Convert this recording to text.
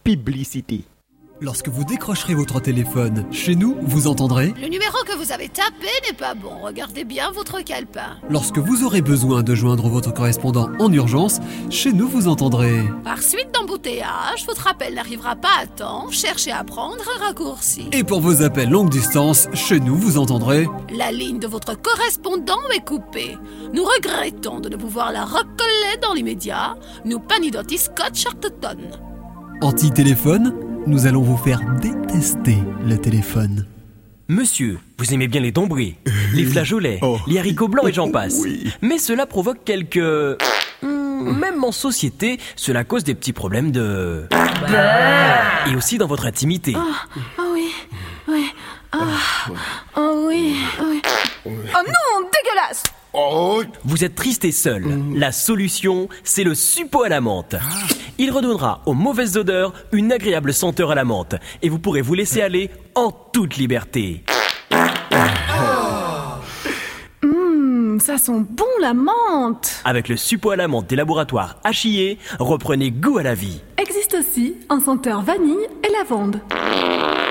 publicité. Lorsque vous décrocherez votre téléphone, chez nous, vous entendrez. Le numéro que vous avez tapé n'est pas bon. Regardez bien votre calepin. Lorsque vous aurez besoin de joindre votre correspondant en urgence, chez nous, vous entendrez. Par suite d'embouteillage, votre appel n'arrivera pas à temps. Cherchez à prendre un raccourci. Et pour vos appels longue distance, chez nous, vous entendrez. La ligne de votre correspondant est coupée. Nous regrettons de ne pouvoir la recoller dans l'immédiat. Nous panidoti scotch Charteton. Anti-téléphone, nous allons vous faire détester le téléphone. Monsieur, vous aimez bien les dombrés, les flageolets, les haricots blancs et j'en passe. Oui. Mais cela provoque quelques... Même en société, cela cause des petits problèmes de... Et aussi dans votre intimité. Oh oui, oui. Oh oui, oui. Oh non, dégueulasse! Vous êtes triste et seul. La solution, c'est le suppo à la menthe. Il redonnera aux mauvaises odeurs une agréable senteur à la menthe. Et vous pourrez vous laisser aller en toute liberté. Ça sent bon la menthe. Avec le suppo à la menthe des laboratoires Achillé, reprenez goût à la vie. Existe aussi un senteur vanille et lavande.